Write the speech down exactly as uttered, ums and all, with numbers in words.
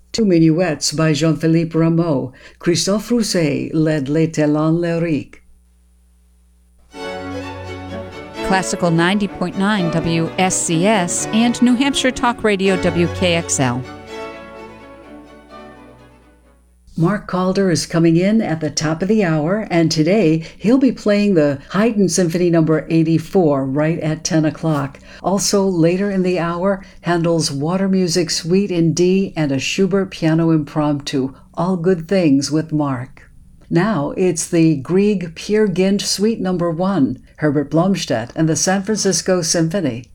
Two minuets by Jean-Philippe Rameau. Christophe Rousset led Les Talents Lyriques. Classical ninety point nine W S C S and New Hampshire Talk Radio W K X L. Mark Calder is coming in at the top of the hour, and today he'll be playing the Haydn Symphony number eighty-four right at ten o'clock. Also, later in the hour, Handel's Water Music Suite in D and a Schubert Piano Impromptu, all good things with Mark. Now it's the Grieg Peer Gynt Suite number one, Herbert Blomstedt and the San Francisco Symphony.